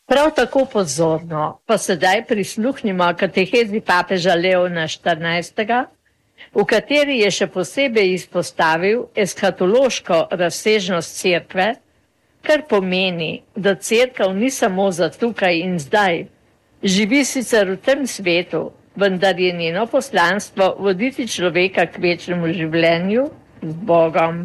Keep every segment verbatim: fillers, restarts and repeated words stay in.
Prav tako pozorno pa sedaj prisluhnimo katehezi papeža Leona štirinajstega, v kateri je še posebej izpostavil eskatološko razsežnost cerkve, kar pomeni, da cerkev ni samo za tukaj in zdaj, živi sicer v tem svetu, vendar je njeno poslanstvo voditi človeka k večnemu življenju z Bogom.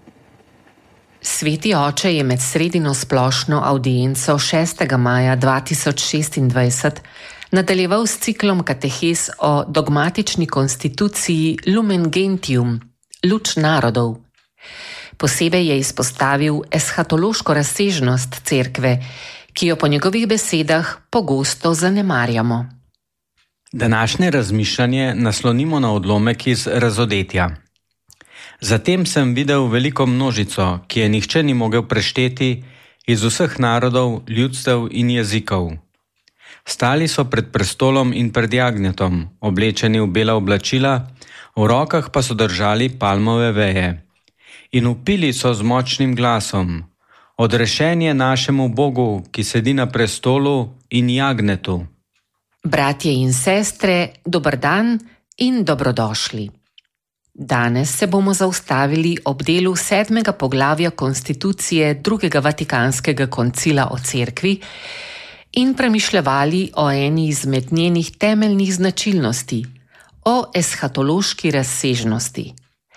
Sveti oče je med sredino splošno avdienco šestega maja dva tisoč šestindvajset nadaljeval s ciklom katehez o dogmatični konstituciji Lumen Gentium, luč narodov. Posebej je izpostavil eschatološko razsežnost cerkve, ki jo po njegovih besedah pogosto zanemarjamo. Današnje razmišljanje naslonimo na odlomek iz Razodetja. Zatem sem videl veliko množico, ki je nihče ni mogel prešteti, iz vseh narodov, ljudstev in jezikov. Stali so pred prestolom in pred jagnjetom, oblečeni v bela oblačila, v rokah pa so držali palmove veje. In vpili so z močnim glasom: Odrešen je našemu Bogu, ki sedi na prestolu, in jagnjetu. Bratje in sestre, dober dan in dobrodošli. Danes se bomo zaustavili ob delu sedmega poglavja konstitucije drugega Vatikanskega koncila o cerkvi in premišljevali o eni izmed njenih temeljnih značilnosti, o eschatološki razsežnosti.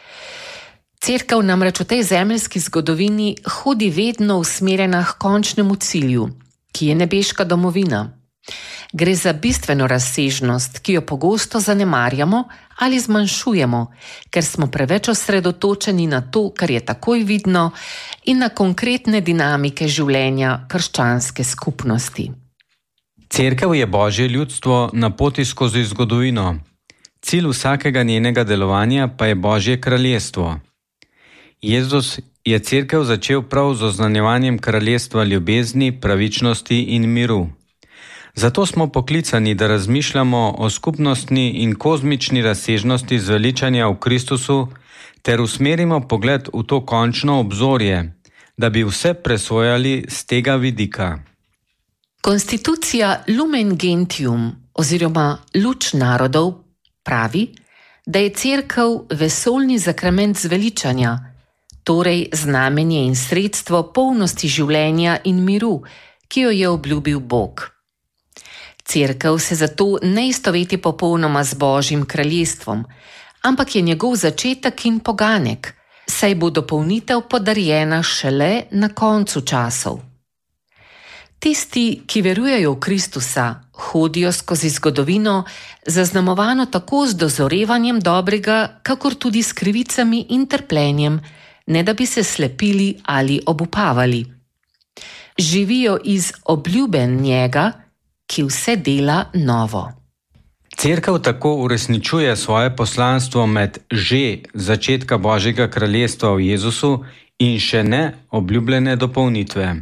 Cerkev namreč v tej zemeljski zgodovini hodi vedno usmerjena k končnemu cilju, ki je nebeška domovina. Gre za bistveno razsežnost, ki jo pogosto zanemarjamo ali zmanjšujemo, ker smo preveč osredotočeni na to, kar je takoj vidno, in na konkretne dinamike življenja krščanske skupnosti. Cerkev je Božje ljudstvo na poti skozi zgodovino. Cilj vsakega njenega delovanja pa je Božje kraljestvo. Jezus je cerkev začel prav z oznanjevanjem kraljestva ljubezni, pravičnosti in miru. Zato smo poklicani, da razmišljamo o skupnostni in kozmični razsežnosti zveličanja v Kristusu ter usmerimo pogled v to končno obzorje, da bi vse presojali z tega vidika. Konstitucija Lumen Gentium oziroma luč narodov pravi, da je cerkev vesoljni zakrament zveličanja, torej znamenje in sredstvo polnosti življenja in miru, ki jo je obljubil Bog. Cerkev se zato ne istoveti popolnoma z Božjim kraljestvom, ampak je njegov začetek in poganek, saj bo dopolnitev podarjena šele na koncu časov. Tisti, ki verujejo v Kristusa, hodijo skozi zgodovino, zaznamovano tako z dozorevanjem dobrega, kakor tudi s krivicami in trpljenjem, ne da bi se slepili ali obupavali. Živijo iz obljube njega, ki vse dela novo. Cerkev tako uresničuje svoje poslanstvo med že začetka Božjega kraljestva v Jezusu in še ne obljubljene dopolnitve.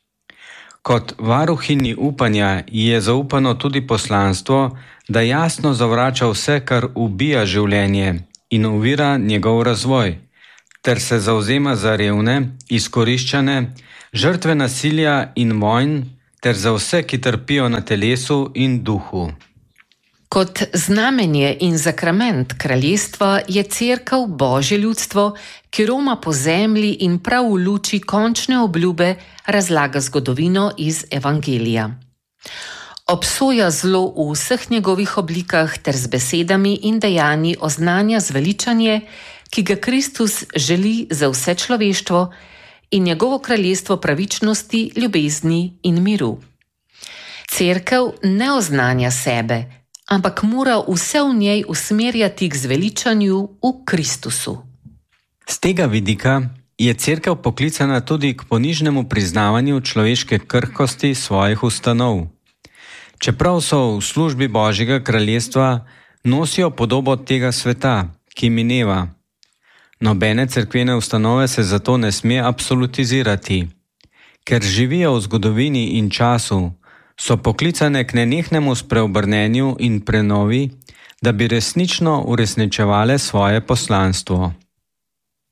Kot varuhinji upanja je zaupano tudi poslanstvo, da jasno zavrača vse, kar ubija življenje in ovira njegov razvoj, ter se zavzema za revne, izkoriščane, žrtve nasilja in vojn, ter za vse, ki trpijo na telesu in duhu. Kot znamenje in zakrament kraljestva je cerkev Božje ljudstvo, ki roma po zemlji in prav v luči končne obljube razlaga zgodovino iz Evangelija. Obsoja zlo v vseh njegovih oblikah ter z besedami in dejanji oznanja zveličanje, ki ga Kristus želi za vse človeštvo, in njegovo kraljestvo pravičnosti, ljubezni in miru. Cerkev ne oznanja sebe, ampak mora vse v njej usmerjati k zveličanju v Kristusu. Z tega vidika je cerkev poklicana tudi k ponižnemu priznavanju človeške krhkosti svojih ustanov. Čeprav so v službi Božjega kraljestva, nosijo podobo tega sveta, ki mineva. Nobene cerkvene ustanove se zato ne sme absolutizirati. Ker živijo v zgodovini in času, so poklicane k nenehnemu spreobrnenju in prenovi, da bi resnično uresničevale svoje poslanstvo.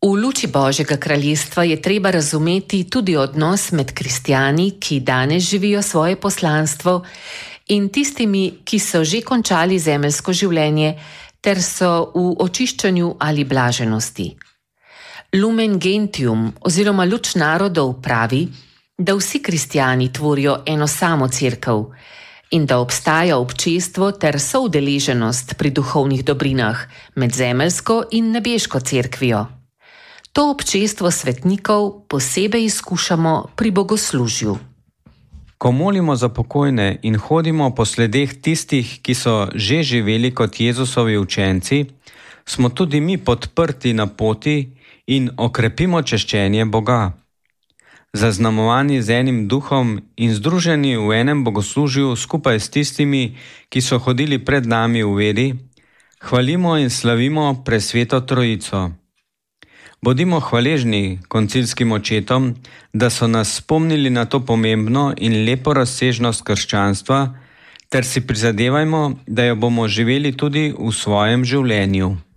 V luči Božjega kraljestva je treba razumeti tudi odnos med kristjani, ki danes živijo svoje poslanstvo, in tistimi, ki so že končali zemeljsko življenje ter so v očiščenju ali blaženosti. Lumen Gentium oziroma Luč narodov pravi, da vsi kristjani tvorijo eno samo cerkev in da obstaja občestvo ter soudeleženost pri duhovnih dobrinah med zemeljsko in nebeško cerkvijo. To občestvo svetnikov posebej izkušamo pri bogoslužju. Ko molimo za pokojne in hodimo po sledeh tistih, ki so že živeli kot Jezusovi učenci, smo tudi mi podprti na poti in okrepimo češčenje Boga. Zaznamovani z enim duhom in združeni v enem bogoslužju skupaj s tistimi, ki so hodili pred nami v veri, hvalimo in slavimo presveto Trojico. Bodimo hvaležni koncilskim očetom, da so nas spomnili na to pomembno in lepo razsežnost krščanstva, ter si prizadevajmo, da jo bomo živeli tudi v svojem življenju.